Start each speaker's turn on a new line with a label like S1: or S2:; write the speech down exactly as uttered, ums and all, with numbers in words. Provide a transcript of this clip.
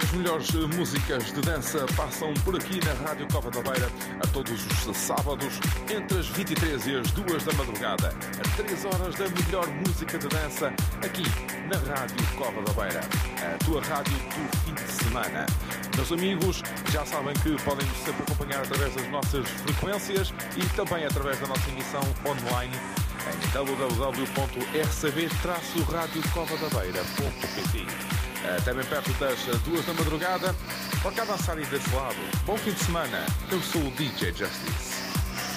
S1: As melhores músicas de dança passam por aqui na Rádio Cova da Beira a todos os sábados, entre as vinte e três e as duas da madrugada. A três horas da melhor música de dança aqui na Rádio Cova da Beira, a tua rádio do fim de semana. Meus amigos, já sabem que podem nos sempre acompanhar através das nossas frequências e também através da nossa emissão online em w w w ponto r c b traço rádio cova da beira ponto p t. Até bem perto das duas da madrugada. Para cá dançarem desse lado. Bom fim de semana. Eu sou o D J Justice.